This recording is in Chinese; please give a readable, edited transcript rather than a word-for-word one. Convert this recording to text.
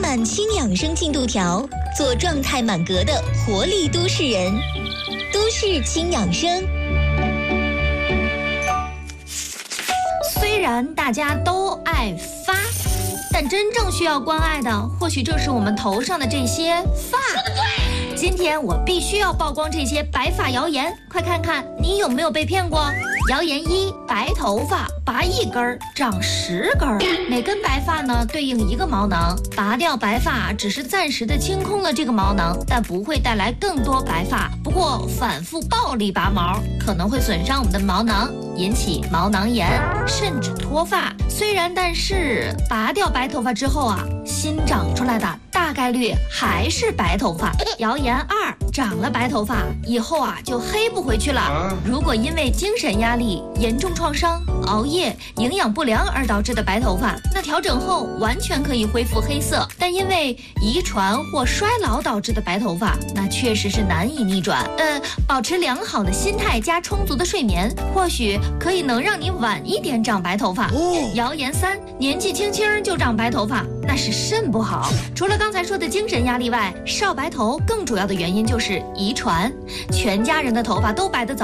满轻养生进度条，做状态满格的活力都市人。都市轻养生。 虽然大家都爱发，但真正需要关爱的，或许正是我们头上的这些发。今天我必须要曝光这些白发谣言，快看看你有没有被骗过。谣言一：白头发拔1根长10根，每根白发呢对应1个毛囊，拔掉白发只是暂时的清空了这个毛囊，但不会带来更多白发。不过反复暴力拔毛可能会损伤我们的毛囊，引起毛囊炎，甚至脱发。但是拔掉白头发之后啊，新长出来的大概率还是白头发。谣言2：长了白头发以后啊就黑不回去了。如果因为精神压力、严重创伤、熬夜、营养不良而导致的白头发，那调整后完全可以恢复黑色。但因为遗传或衰老导致的白头发，那确实是难以逆转。保持良好的心态加充足的睡眠，或许能让你晚一点长白头发。谣言3：年纪轻轻就长白头发，那是肾不好。除了刚才说的精神压力外，少白头更主要的原因就是遗传。全家人的头发都白得早，